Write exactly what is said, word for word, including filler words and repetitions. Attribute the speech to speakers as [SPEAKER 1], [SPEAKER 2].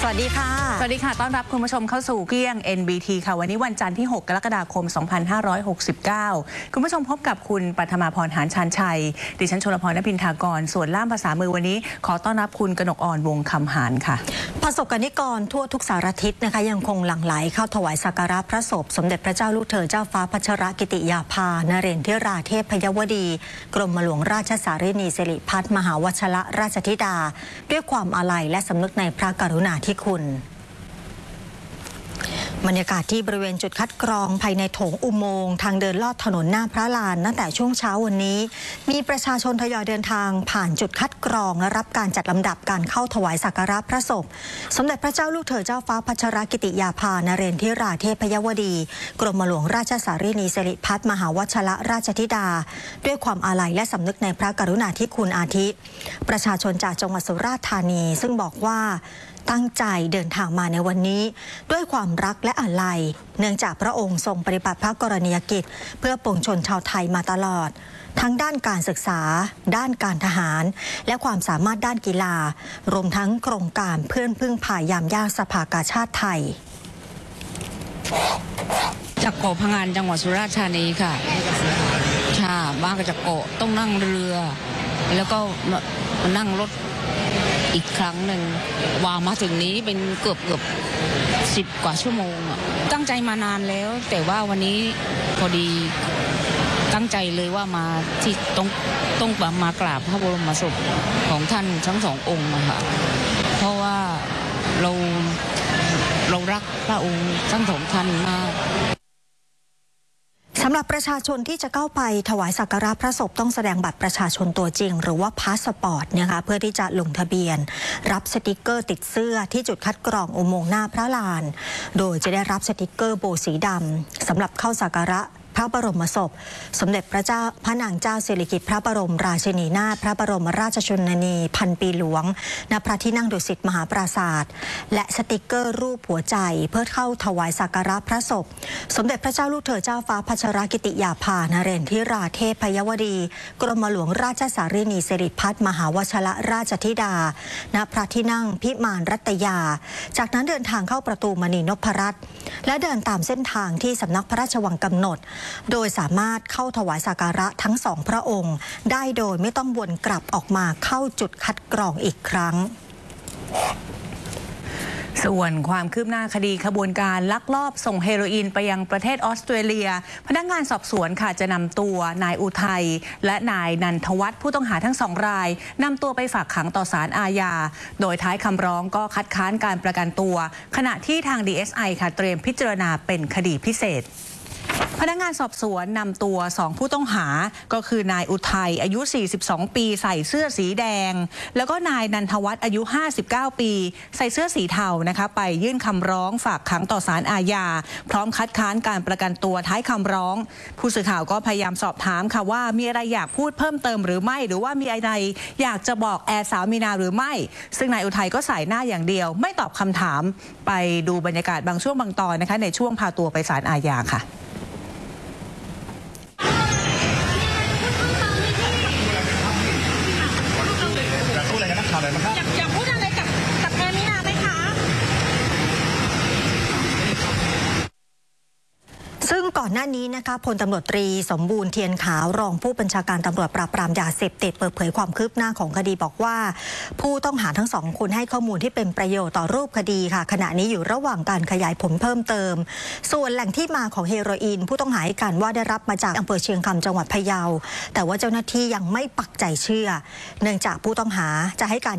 [SPEAKER 1] วัสดีค่ะ
[SPEAKER 2] สวัสดีค่ะต้อนรับคุณผู้ชมเข้าสู่เกี้ยง เอ็น บี ที ค่ะวันนี้วันจันทร์ที่ หก กรกฎาคม สองพันห้าร้อยหกสิบเก้า คุณผู้ชมพบกับคุณปัทมาพร หานชานชัยดิฉันชลพร ณพินทากรส่วนล่ามภาษามือวันนี้ขอต้อนรับคุณกนกอ่อนวงคำหานค่ะ
[SPEAKER 1] ประสบกนิกรทั่วทุกสารทิศนะคะยังคงหลั่งไหลเข้าถวายสักการะพระศพสมเด็จพระเจ้าลูกเธอเจ้าฟ้าพัชรกิติยาภานเรนทิราเทพยวดีกรมหลวงราชสารินีสิริพัฒน์มหาวชรราชธิดาด้วยความอาลัยและสำนึกในพระกรุณาธิคุณบรรยากาศที่บริเวณจุดคัดกรองภายในโถงอุโมงค์ทางเดินลอดถนนหน้าพระลานตั้งแต่ช่วงเช้าวันนี้มีประชาชนทยอยเดินทางผ่านจุดคัดกรองและรับการจัดลำดับการเข้าถวายสักการะพระศพสมเด็จพระเจ้าลูกเธอเจ้าฟ้าพัชรกิติยาภานเรนทิราเทพยวดีกรมหลวงราชสารินีสิริพัฒน์มหาวชรราชธิดาด้วยความอาลัยและสำนึกในพระกรุณาธิคุณอาทิประชาชนจากจังหวัดสุราษฎร์ธานีซึ่งบอกว่าตั้งใจเดินทางมาในวันนี้ด้วยความรักและอาลัยเนื่องจากพระองค์ทรงปฏิบัติพระกรณียกิจเพื่อปวงชนชาวไทยมาตลอดทั้งด้านการศึกษาด้านการทหารและความสามารถด้านกีฬารวมทั้งโครงการเพื่อนพึ่งพายามยากสภากาชาติไทย
[SPEAKER 3] จากเกาะพะงันจังหวัดสุราษฎร์ธานีค่ะค่ะมาจากเกาะต้องนั่งเรือแล้วก็มานั่งรถอีกครั้งหนึ่งว่ามาถึงนี้เป็นเกือบเกือบสิบกว่าชั่วโมงอ่ะตั้งใจมานานแล้วแต่ว่าวันนี้พอดีตั้งใจเลยว่ามาที่ต้องต้องมากราบพระบรมศพของท่านทั้งสององค์นะคะเพราะว่าเราเรารักพระองค์ทั้งสองท่านมาก
[SPEAKER 1] สำหรับประชาชนที่จะเข้าไปถวายสักการะพระศพต้องแสดงบัตรประชาชนตัวจริงหรือว่าพาสปอร์ตนะคะเพื่อที่จะลงทะเบียนรับสติกเกอร์ติดเสื้อที่จุดคัดกรองอุโมงค์หน้าพระลานโดยจะได้รับสติกเกอร์โบสีดำสำหรับเข้าสักการะพระบรมศพสมเด็จพระเจ้าพระนางเจ้าสิริกิติ์พระบรมราชินีนาถพระบรมราชชนนีพันปีหลวงณพระที่นั่งดุสิตมหาปราสาทและสติกเกอร์รูปหัวใจเพื่อเข้าถวายสักการะพระศพสมเด็จพระเจ้าลูกเธอเจ้าฟ้าพัชรกิติยาภานเรนทิราเทพยวดีกรมหลวงราชสารินีสิริพัฒน์มหาวชรราชธิดาณพระที่นั่งพิมานรัตยาจากนั้นเดินทางเข้าประตูมณีนพรัตน์และเดินตามเส้นทางที่สำนักพระราชวังกำหนดโดยสามารถเข้าถวายสักการะทั้งสองพระองค์ได้โดยไม่ต้องวนกลับออกมาเข้าจุดคัดกรองอีกครั้ง
[SPEAKER 2] ส่วนความคืบหน้าคดีขบวนการลักลอบส่งเฮโรอีนไปยังประเทศออสเตรเลียพนักงานสอบสวนค่ะจะนำตัวนายอุทัยและนายนันทวัฒน์ผู้ต้องหาทั้งสองรายนำตัวไปฝากขังต่อศาลอาญาโดยท้ายคำร้องก็คัดค้านการประกันตัวขณะที่ทาง ดี เอส ไอ ค่ะเตรียมพิจารณาเป็นคดีพิเศษพนักงานสอบสวนนำตัวสองผู้ต้องหาก็คือนายอุทัยอายุสี่สิบสองปีใส่เสื้อสีแดงแล้วก็นายนันทวัฒน์อายุห้าสิบเก้าปีใส่เสื้อสีเทานะคะไปยื่นคำร้องฝากขังต่อศาลอาญาพร้อมคัดค้านการประกันตัวท้ายคำร้องผู้สื่อข่าวก็พยายามสอบถามค่ะว่ามีอะไรอยากพูดเพิ่มเติมหรือไม่หรือว่ามีอะไรอยากจะบอกแอร์สาวมีนาหรือไม่ซึ่งนายอุทัยก็ใส่หน้าอย่างเดียวไม่ตอบคำถามไปดูบรรยากาศบางช่วงบางตอนนะคะในช่วงพาตัวไปศาลอาญาค่ะ
[SPEAKER 4] อยากพูดอะไรกับกับแอร์มินาไหมคะ
[SPEAKER 1] ซึ่งก่อนหน้านี้นะคะพลตำรวจตรีสมบูรณ์เทียนขาวรองผู้บัญชาการตำรวจปราบปรามยาเสพติดเปิดเผยความคืบหน้าของคดีบอกว่าผู้ต้องหาทั้งสองคนให้ข้อมูลที่เป็นประโยชน์ต่อรูปคดีค่ะขณะนี้อยู่ระหว่างการขยายผลเพิ่มเติมส่วนแหล่งที่มาของเฮโรอีนผู้ต้องหาให้การว่าได้รับมาจากอำเภอเชียงคำจังหวัดพะเยาแต่ว่าเจ้าหน้าที่ยังไม่ปักใจเชื่อเนื่องจากผู้ต้องหาจะให้การ